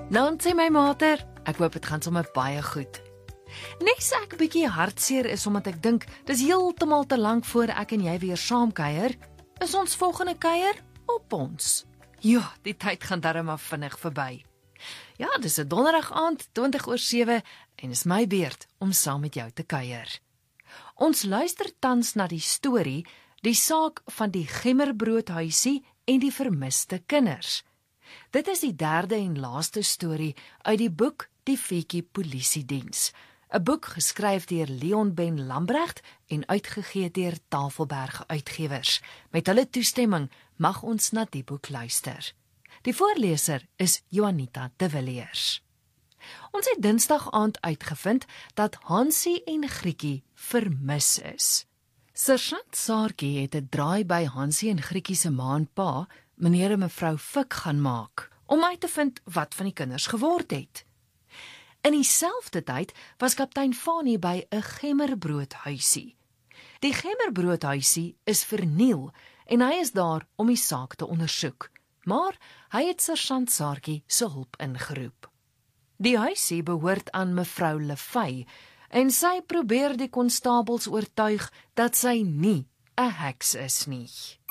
Nou sê my mater, ek hoop dit gaan sommer baie goed. Nes ek bietjie hartseer is omdat ek dink dis heeltemal te lank voor ek en jy weer saam kuier, is ons volgende kuier op ons. Ja, die tyd gaan darm maar vinnig verby. Ja, dis 'n donderdag aand, 7:20 en is my beurt om saam met jou te kuier. Ons luister tans na die storie, die saak van die gemmerbroodhuisie en die vermiste kinders. Dit is die derde en laaste storie uit die boek Die Fietjie Polisiediens, 'n boek geskryf deur Leon Ben Lambrecht en uitgegee deur Tafelberg Uitgewers. Met hulle toestemming mag ons na die boek luister. Die voorleser is Juanita de Villiers. Ons het Dinsdag aand uitgevind dat Hansie en Grietjie vermis is. Sergeant Saartjie het 'n draai by Hansie en Grietjie se ma en pa, meneer en mevrou Fik, gaan maak, om uit te vind wat van die kinders geword het. In dieselfde tyd was kaptein Fanie by 'n gemmerbroodhuisie. Die gemmerbroodhuisie is verniel en hy is daar om die saak te ondersoek, maar hy het sergeant Saartjie se hulp ingeroep. Die huisie behoort aan mevrou Lefey en sy probeer die konstabels oortuig dat sy nie 'n heks is nie.